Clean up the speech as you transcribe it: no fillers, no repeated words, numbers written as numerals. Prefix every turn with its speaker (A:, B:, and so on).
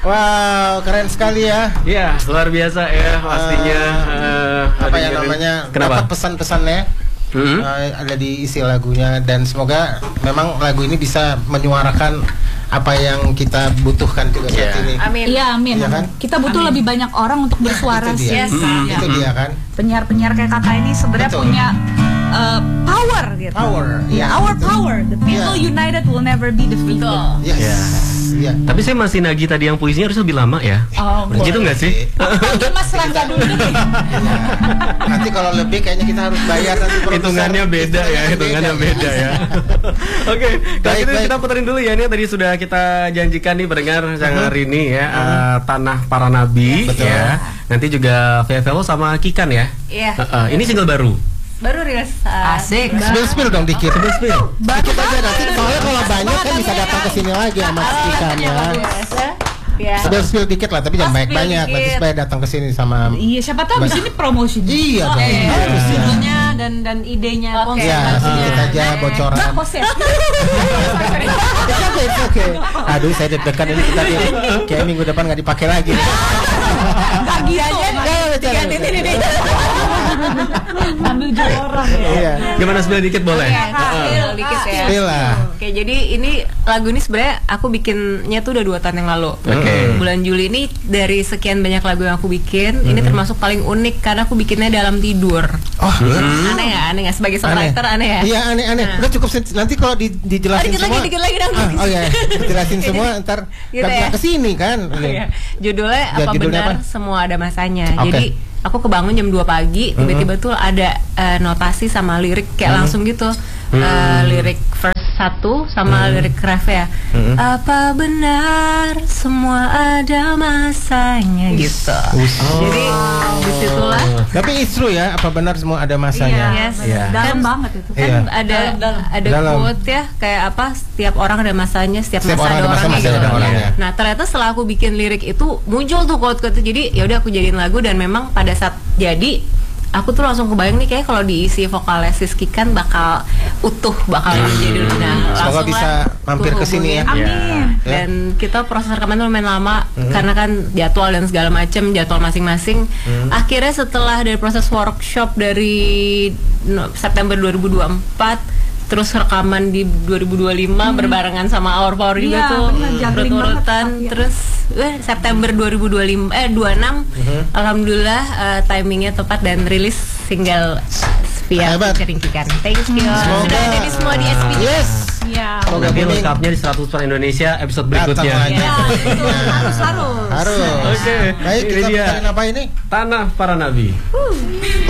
A: Wow, keren sekali ya.
B: Iya, luar biasa ya pastinya.
A: Apa yang namanya?
B: Kenapa?
A: Dapat pesan-pesannya. Ada di isi lagunya, dan semoga memang lagu ini bisa menyuarakan apa yang kita butuhkan juga saat ini.
C: Amin.
D: Iya, amin.
A: Iya kan?
D: Kita butuh lebih banyak orang untuk bersuara
A: Itu
D: sih.
A: dia. Itu dia kan.
D: Penyiar-penyiar kayak kakak ini sebenarnya
A: Betul.
D: punya power gitu.
A: Power.
D: Ya, our power. The people united will never be defeated.
A: Yes.
B: Iya.
A: Iya.
B: Tapi saya masih nagih tadi yang puisinya harus lebih lama ya.
D: Oh,
B: Begitu nggak sih?
D: Panggil Mas Rangga dulu deh.
A: Iya. Nanti kalau lebih kayaknya kita harus bayar nanti produser.
B: Hitungannya beda ya, hitungannya beda ya. Oke, kalau gitu kita puterin dulu ya. Ini tadi sudah kita janjikan nih pendengar yang hari ini ya, Tanah Para Nabi ya. Nanti juga Velo sama Kikan ya.
C: Iya.
B: Ini single baru.
C: Baru rilis.
D: Asik.
A: Spill dong dikit.
B: Spill.
A: Dikit aja nanti. Soalnya kalau banyak kan bisa datang ke sini lagi sama Kikan ya.
C: Ya.
A: Spill dikit lah, tapi jangan banyak-banyak nanti supaya datang ke sini sama.
D: Iya, siapa tahu di sini promosi.
A: Iya dong. Harus ya.
E: Judulnya dan idenya,
A: Iya, sedikit aja bocoran. Oke. Aduh, saya deg-degan ini kita kayak minggu depan nggak dipakai lagi.
D: Enggak gitu. Ambil jual orang ya.
A: Iya.
B: Gimana spill dikit boleh?
C: Spill dikit ya.
A: Spill lah.
C: Oke, jadi ini lagu ini sebenarnya aku bikinnya tuh udah 2 tahun yang lalu.
B: Oke.
C: Bulan Juli ini dari sekian banyak lagu yang aku bikin, ini termasuk paling unik karena aku bikinnya dalam tidur.
A: Oh,
C: Aneh nggak? Sebagai songwriter aneh ya?
A: Iya, aneh. Udah cukup nanti kalau dijelasin semua.
C: Dikit lagi dong.
A: Oh iya, dijelasin semua ntar
C: Gitu
A: nggak
C: ya.
A: bisa kesini kan.
C: Iya. Judulnya apa
A: Judulnya
C: benar
A: apa?
C: semua ada masanya.
A: Oke.
C: Jadi aku kebangun jam 2 pagi, tiba-tiba tuh ada notasi sama lirik kayak langsung gitu. Lirik verse 1 sama lirik ref ya. Apa benar semua ada masanya gitu. Jadi disitulah.
A: Tapi it's true ya, apa benar semua ada masanya.
C: Yes.
A: Iya.
D: Dalam banget itu.
C: Kan
A: Iya.
C: ada
A: Dalam.
C: quote ya kayak apa, setiap orang ada masanya, setiap
A: Setiap
C: masa
A: orang
C: ada
A: ada masa,
C: orangnya
A: masa
C: gitu.
A: ada orangnya.
C: Nah, ternyata setelah aku bikin lirik itu muncul tuh quote-quote itu. Jadi ya udah aku jadiin lagu, dan memang pada saat jadi aku tuh langsung kebayang nih kayak kalau diisi vokalnya Siski kan bakal utuh, bakal jadi
A: Semoga bisa mampir ke sini ya.
D: Amin.
C: Dan kita proses rekaman tuh lumayan lama karena kan jadwal dan segala macem, jadwal masing-masing. Akhirnya setelah dari proses workshop dari September 2024, terus rekaman di 2025 berbarengan sama Our Power juga
D: Iya,
C: tuh
D: bener, juggling
C: berturutan.
D: banget, iya.
C: Terus September 2026 alhamdulillah timingnya tepat dan rilis single via
A: Hebat.
C: featuring Kikan. Thank you.
A: Semoga-
C: Sudah ada di semua di SPJ.
A: Yes.
D: Iya.
A: Semoga
B: Nanti
A: booming.
B: lengkapnya di 100% Indonesia episode
A: Datang
B: berikutnya.
A: lagi.
D: Ya, betul. Harus.
A: Harus.
B: Oke,
A: Baik,
B: ini
A: kita
B: dia.
A: bicarain apa ini?
B: Tanah Para Nabi.